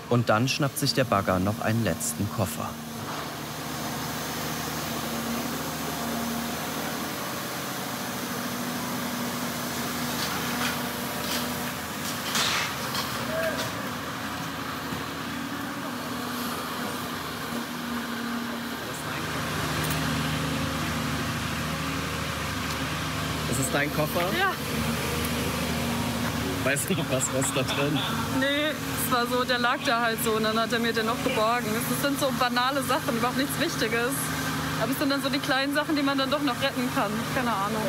Und dann schnappt sich der Bagger noch einen letzten Koffer. Das ist dein Koffer? Ja. Weißt du noch, was da drin? Nee, es war so, der lag da halt so und dann hat er mir den noch geborgen. Das sind so banale Sachen, überhaupt nichts Wichtiges. Aber es sind dann so die kleinen Sachen, die man dann doch noch retten kann. Keine Ahnung.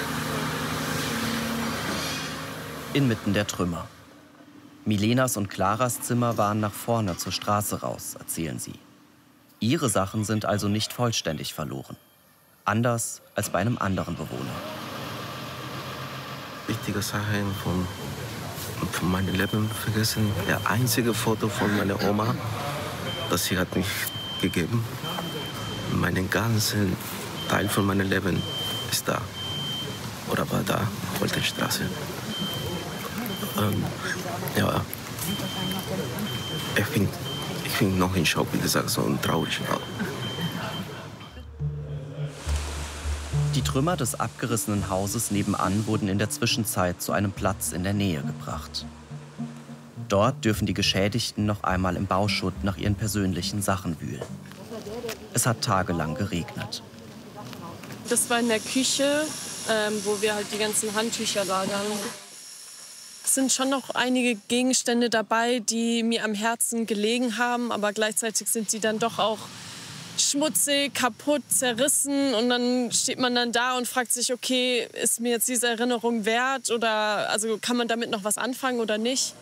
Inmitten der Trümmer. Milenas und Claras Zimmer waren nach vorne zur Straße raus, erzählen sie. Ihre Sachen sind also nicht vollständig verloren. Anders als bei einem anderen Bewohner. Wichtige Sachen von meinem Leben vergessen. Der einzige Foto von meiner Oma, das sie hat mich gegeben. Meinen ganzen Teil von meinem Leben ist da. Oder war da, Holtenstraße. Ja, ich bin noch in Schock, wie gesagt, so traurig auch. Die Trümmer des abgerissenen Hauses nebenan wurden in der Zwischenzeit zu einem Platz in der Nähe gebracht. Dort dürfen die Geschädigten noch einmal im Bauschutt nach ihren persönlichen Sachen wühlen. Es hat tagelang geregnet. Das war in der Küche, wo wir halt die ganzen Handtücher lagern. Es sind schon noch einige Gegenstände dabei, die mir am Herzen gelegen haben, aber gleichzeitig sind sie dann doch auch schmutzig, kaputt, zerrissen und dann steht man dann da und fragt sich, okay, ist mir jetzt diese Erinnerung wert oder also kann man damit noch was anfangen oder nicht?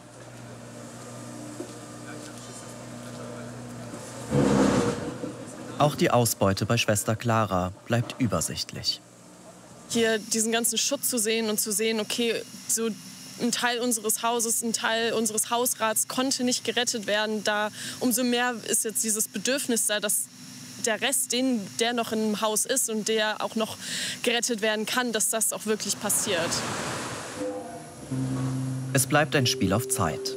Auch die Ausbeute bei Schwester Clara bleibt übersichtlich. Hier diesen ganzen Schutt zu sehen und zu sehen, okay, so ein Teil unseres Hauses, ein Teil unseres Hausrats konnte nicht gerettet werden, da umso mehr ist jetzt dieses Bedürfnis da, dass der Rest, der noch im Haus ist und der auch noch gerettet werden kann, dass das auch wirklich passiert. Es bleibt ein Spiel auf Zeit.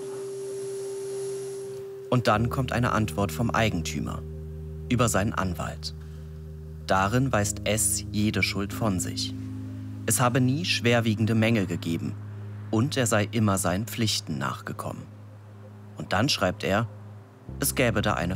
Und dann kommt eine Antwort vom Eigentümer über seinen Anwalt. Darin weist S. jede Schuld von sich. Es habe nie schwerwiegende Mängel gegeben und er sei immer seinen Pflichten nachgekommen. Und dann schreibt er, es gäbe da eine